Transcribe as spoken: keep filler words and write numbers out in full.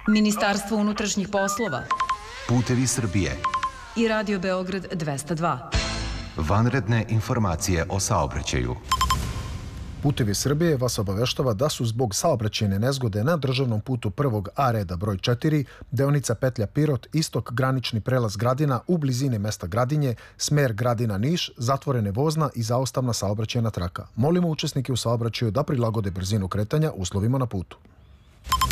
Ministarstvo unutrašnjih poslova, Putevi Srbije i Radio Beograd dvesta dva. Vanredne informacije o saobraćaju. Putevi Srbije vas obaveštava da su zbog saobraćajne nezgode na državnom putu prvog A reda broj četiri, deonica petlja Pirot, istok granični prelaz Gradina u blizini mesta Gradinje, smer Gradina-Niš, zatvorene vozna i zaustavna saobraćajna traka. Molimo učesnike u saobraćaju da prilagode brzinu kretanja uslovima na putu.